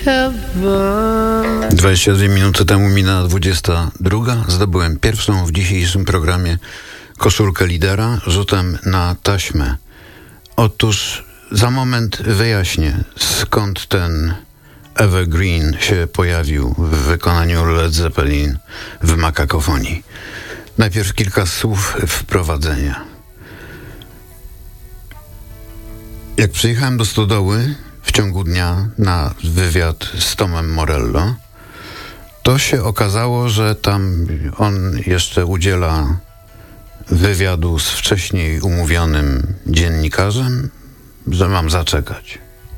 22 minuty temu minęła 22. Zdobyłem pierwszą w dzisiejszym programie koszulkę lidera rzutem na taśmę. Otóż za moment wyjaśnię, skąd ten Evergreen się pojawił w wykonaniu Led Zeppelin w Makakofonii. Najpierw kilka słów wprowadzenia. Jak przyjechałem do stodoły w ciągu dnia na wywiad z Tomem Morello, to się okazało, że tam on jeszcze udziela wywiadu z wcześniej umówionym dziennikarzem, że mam zaczekać.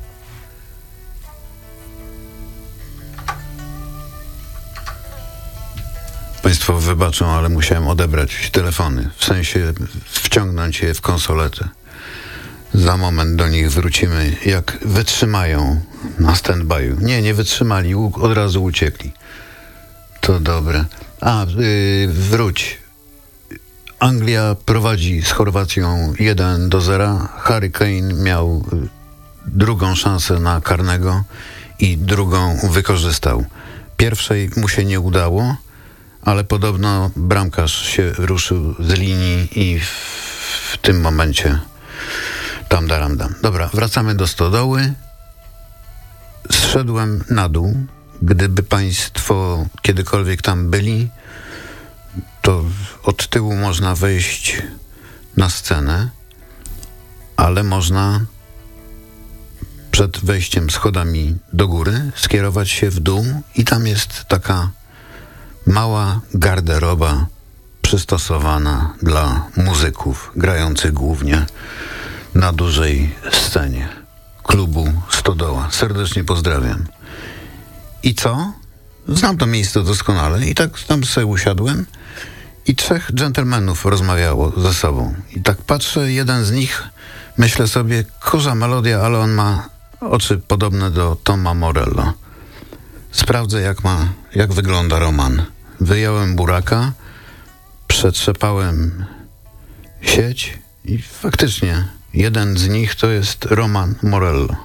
Państwo wybaczą, ale musiałem odebrać telefony, w sensie wciągnąć je w konsoletę. Za moment do nich wrócimy, jak wytrzymają na stand-by'u. Nie wytrzymali, od razu uciekli. To dobre. Wróć. Anglia prowadzi z Chorwacją 1-0. Harry Kane miał drugą szansę na karnego i drugą wykorzystał. Pierwszej mu się nie udało, ale podobno bramkarz się ruszył z linii i w tym momencie tam daram. Dobra, wracamy do stodoły. Zszedłem na dół. Gdyby państwo kiedykolwiek tam byli, to od tyłu można wejść na scenę, ale można przed wejściem schodami do góry skierować się w dół i tam jest taka mała garderoba przystosowana dla muzyków grających głównie na dużej scenie klubu Stodoła. Serdecznie pozdrawiam. I co? Znam to miejsce doskonale i tak tam sobie usiadłem i 3 dżentelmenów rozmawiało ze sobą. I tak patrzę, jeden z nich, myślę sobie, kurza melodia, ale on ma oczy podobne do Toma Morello. Sprawdzę, jak wygląda Roman. Wyjąłem buraka, przetrzepałem sieć i faktycznie jeden z nich to jest Roman Morello.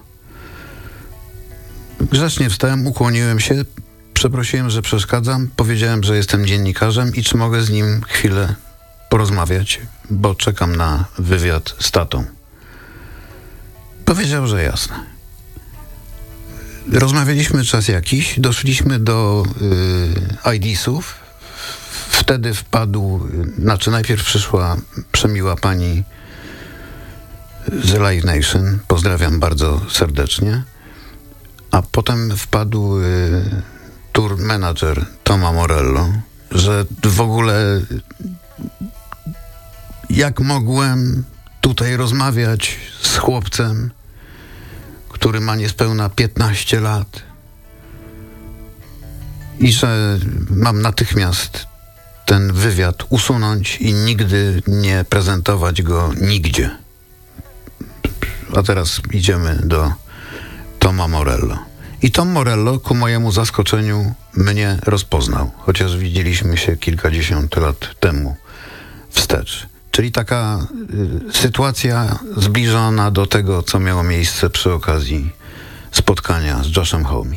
Grzecznie wstałem, ukłoniłem się, przeprosiłem, że przeszkadzam, powiedziałem, że jestem dziennikarzem i czy mogę z nim chwilę porozmawiać, bo czekam na wywiad z tatą. Powiedział, że jasne. Rozmawialiśmy czas jakiś, doszliśmy do IDs-ów. Wtedy najpierw przyszła przemiła pani z Live Nation, pozdrawiam bardzo serdecznie, a potem wpadł tour manager Toma Morello, że w ogóle jak mogłem tutaj rozmawiać z chłopcem, który ma niespełna 15 lat i że mam natychmiast ten wywiad usunąć i nigdy nie prezentować go nigdzie. A teraz idziemy do Toma Morello. I Tom Morello ku mojemu zaskoczeniu mnie rozpoznał, chociaż widzieliśmy się kilkadziesiąt lat temu wstecz. Czyli taka sytuacja zbliżona do tego, co miało miejsce przy okazji spotkania z Joshem Homme.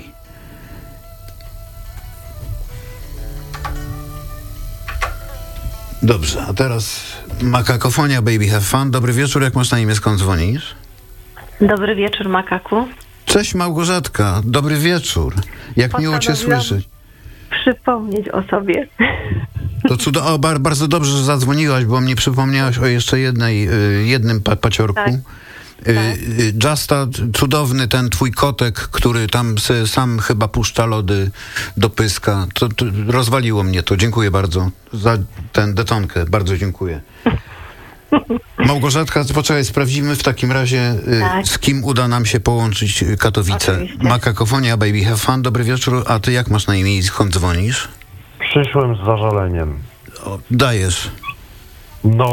Dobrze, a teraz Makakofonia, Baby Have Fun. Dobry wieczór, jak masz na imię, skąd dzwonisz? Dobry wieczór, Makaku. Cześć Małgorzatka, dobry wieczór. Jak miło cię słyszeć. Przypomnieć o sobie. To bardzo dobrze, że zadzwoniłaś, bo mnie przypomniałaś o jeszcze jednym paciorku. Tak. Justa, cudowny ten twój kotek, który tam sam chyba puszcza lody do pyska. To rozwaliło mnie to. Dziękuję bardzo za tę detonkę. Bardzo dziękuję. Małgorzatka, poczekaj, sprawdzimy w takim razie, z kim uda nam się połączyć Katowice. Oczywiście. Makakofonia, Baby Have Fun. Dobry wieczór. A ty jak masz na imię i skąd dzwonisz? Przyszłem z zażaleniem. Dajesz. No